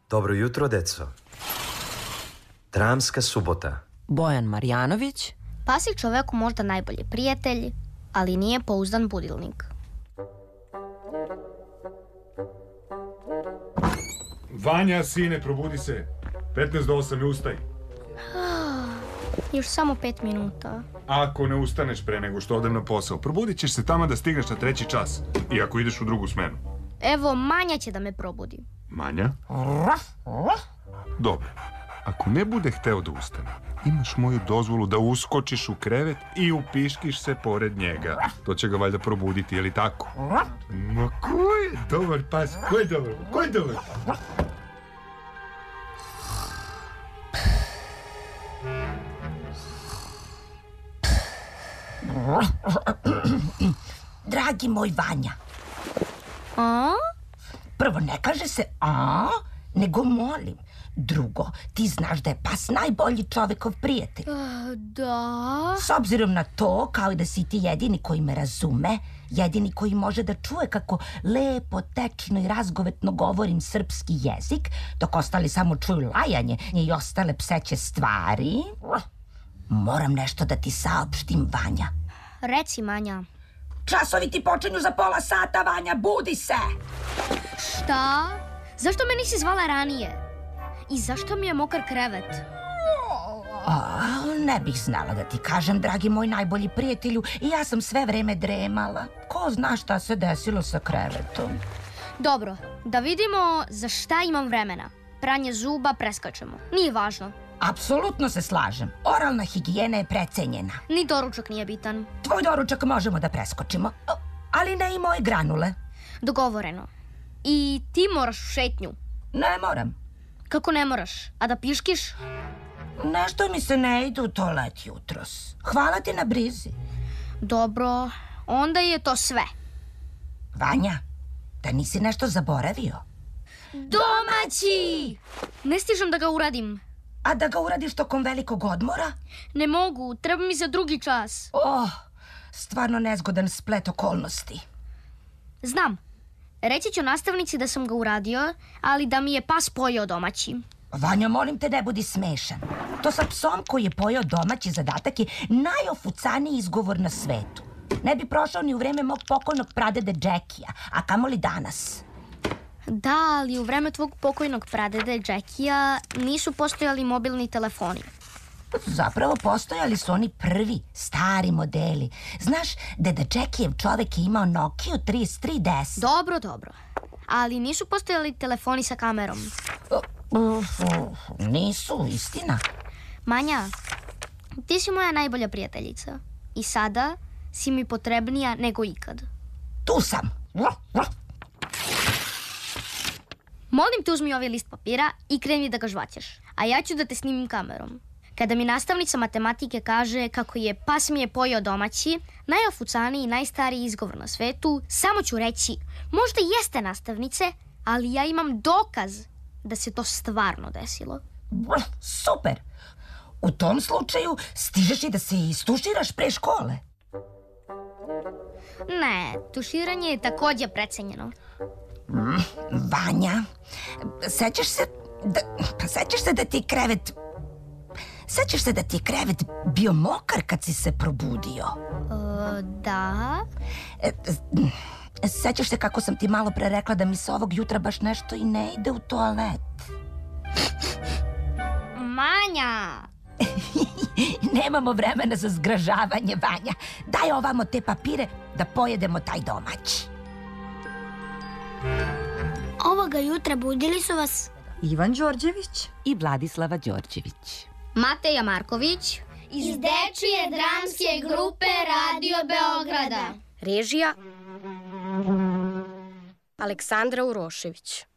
Dobro jutro, deco. Dramska subota. Bojan Marjanović. Pas je čoveku možda najbolji prijatelj, ali nije pouzdan budilnik. Vanja, sine, probudi se. 15 do 8 i ustaj. Još samo 5 minuta. Ako ne ustaneš pre nego što odem na posao, probudit ćeš se tamo da stigneš na 3. čas. I ako ideš u drugu smenu. Evo, Manja će da me probudi. Manja? Dobro. Ako ne bude hteo da ustane, imaš moju dozvolu da uskočiš u krevet i upiškiš se pored njega. To će ga valjda probuditi, je li tako? Ma ko je dobar pas? Ko je dobar? Ko je dobar? Dragi moj Vanja. A? Prvo, ne kaže se a, nego molim. Drugo, ti znaš da je pas najbolji čovekov prijatelj. Da. S obzirom na to, kao i da si ti jedini koji me razume, jedini koji može da čuje kako lepo, tečno i razgovetno govorim srpski jezik, dok ostali samo čuju lajanje i ostale pseće stvari, moram nešto da ti saopštim, Vanja. Reci, Manja. Časovi ti počinju za pola sata, Vanja, budi se! Šta? Zašto me nisi zvala ranije? I zašto mi je mokar krevet? Ne bih znala da ti kažem, dragi moj najbolji prijatelju, i ja sam sve vreme dremala. Ko zna šta se desilo sa krevetom? Dobro, da vidimo za šta imam vremena. Pranje zuba preskačemo. Nije važno. Apsolutno se slažem. Oralna higijena je precenjena. Ni doručak nije bitan. Tvoj doručak možemo da preskočimo, ali ne i moje granule. Dogovoreno. I ti moraš u šetnju. Ne moram. Kako ne moraš? A da piškiš? Nešto mi se ne ide u toalet jutros. Hvala ti na brizi. Dobro, onda je to sve. Vanja, da nisi nešto zaboravio? Domaći! Ne stižem da ga uradim. A da ga uradiš tokom velikog odmora? Ne mogu, treba mi za drugi čas. Stvarno nezgodan splet okolnosti. Znam. Reći ću nastavnici da sam ga uradio, ali da mi je pas pojeo domaći. Vanja, molim te, ne budi smešan. To sa psom koji je pojeo domaći zadatak je najofucaniji izgovor na svetu. Ne bi prošao ni u vreme mog pokojnog pradede Jackija, a kamoli danas. Da, ali u vreme tvog pokojnog pradede Jackija nisu postojali mobilni telefoni. Zapravo postojali su oni prvi, stari modeli. Znaš, deda Jackijev čovek je imao Nokiju 3310. Dobro. Ali nisu postojali telefoni sa kamerom. Nisu, istina. Manja, ti si moja najbolja prijateljica. I sada si mi potrebnija nego ikad. Tu sam. Molim te, uzmi ovaj list papira i kreni da ga žvaćeš. A ja ću da te snimim kamerom. Kada mi nastavnica matematike kaže kako je pas mi je pojeo domaći, najofucaniji i najstariji izgovor na svetu, samo ću reći, možda jeste nastavnice, ali ja imam dokaz da se to stvarno desilo. Super! U tom slučaju stižeš i da se istuširaš pre škole. Ne, tuširanje je takođe precenjeno. Vanja, sećaš se da ti je krevet bio mokar kad si se probudio? Da. Sećaš se kako sam ti malo pre rekla da mi se ovog jutra baš nešto i ne ide u toalet? Manja! Nemamo vremena za zgražavanje, Vanja. Daj ovamo te papire da pojedemo taj domaći. Ovoga jutra budili su vas Ivan Đorđević i Vladislava Đorđević. Mateja Marković iz Dečije dramske grupe Radio Beograda. Režija Aleksandra Urošević.